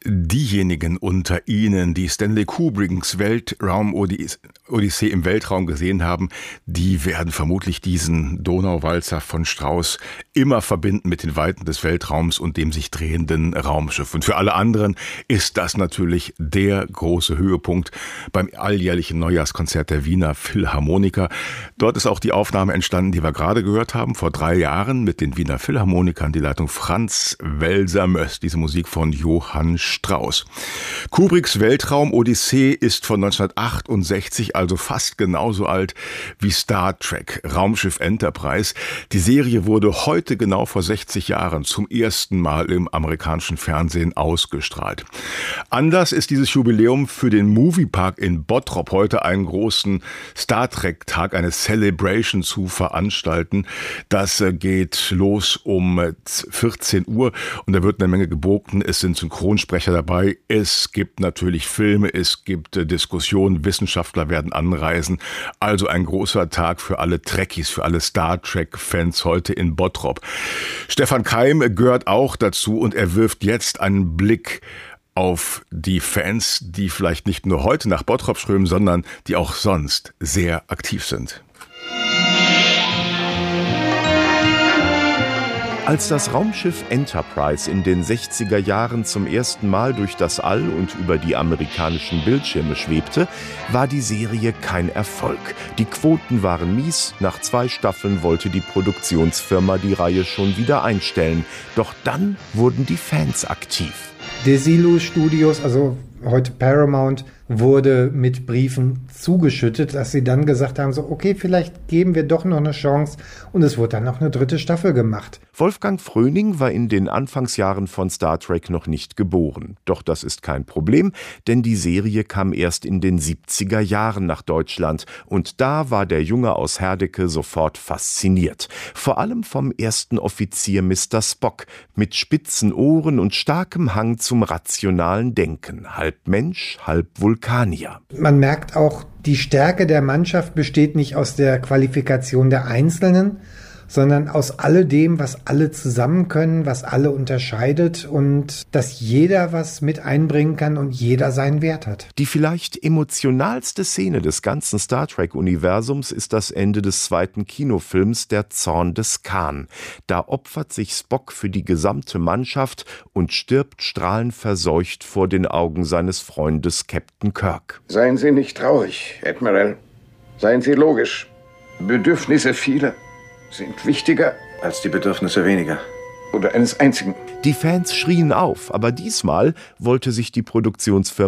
Diejenigen unter Ihnen, die Stanley Kubricks Weltraum-Odyssee im Weltraum gesehen haben, die werden vermutlich diesen Donauwalzer von Strauss immer verbinden mit den Weiten des Weltraums und dem sich drehenden Raumschiff. Und für alle anderen ist das natürlich der große Höhepunkt beim alljährlichen Neujahrskonzert der Wiener Philharmoniker. Dort ist auch die Aufnahme entstanden, die wir gerade gehört haben, vor 3 Jahren mit den Wiener Philharmonikern, die Leitung Franz Welser-Möst, diese Musik von Johann Strauss. Kubricks Weltraum-Odyssee ist von 1968, also fast genauso alt wie Star Trek, Raumschiff Enterprise. Die Serie wurde heute genau vor 60 Jahren zum ersten Mal im amerikanischen Fernsehen ausgestrahlt. Anlass ist dieses Jubiläum für den Moviepark in Bottrop heute einen großen Star Trek-Tag, eine Celebration zu veranstalten. Das geht los um 14 Uhr und da wird eine Menge geboten. Es sind Synchronsprecher dabei. Es gibt natürlich Filme, es gibt Diskussionen, Wissenschaftler werden anreisen. Also ein großer Tag für alle Trekkies, für alle Star Trek-Fans heute in Bottrop. Stefan Keim gehört auch dazu und er wirft jetzt einen Blick auf die Fans, die vielleicht nicht nur heute nach Bottrop strömen, sondern die auch sonst sehr aktiv sind. Als das Raumschiff Enterprise in den 60er Jahren zum ersten Mal durch das All und über die amerikanischen Bildschirme schwebte, war die Serie kein Erfolg. Die Quoten waren mies, nach 2 Staffeln wollte die Produktionsfirma die Reihe schon wieder einstellen. Doch dann wurden die Fans aktiv. Desilu Studios, also heute Paramount, wurde mit Briefen zugeschüttet, dass sie dann gesagt haben, so okay, vielleicht geben wir doch noch eine Chance, und es wurde dann noch eine 3. Staffel gemacht. Wolfgang Fröning war in den Anfangsjahren von Star Trek noch nicht geboren. Doch das ist kein Problem, denn die Serie kam erst in den 70er Jahren nach Deutschland und da war der Junge aus Herdecke sofort fasziniert. Vor allem vom ersten Offizier Mr. Spock mit spitzen Ohren und starkem Hang zum rationalen Denken, halb Mensch, halb Vulkanier. Man merkt auch, die Stärke der Mannschaft besteht nicht aus der Qualifikation der Einzelnen, sondern aus alledem, was alle zusammen können, was alle unterscheidet und dass jeder was mit einbringen kann und jeder seinen Wert hat. Die vielleicht emotionalste Szene des ganzen Star Trek-Universums ist das Ende des 2. Kinofilms Der Zorn des Khan. Da opfert sich Spock für die gesamte Mannschaft und stirbt strahlenverseucht vor den Augen seines Freundes Captain Kirk. Seien Sie nicht traurig, Admiral. Seien Sie logisch. Bedürfnisse vieler sind wichtiger als die Bedürfnisse weniger. Oder eines einzigen. Die Fans schrien auf, aber diesmal wollte sich die Produktionsfirma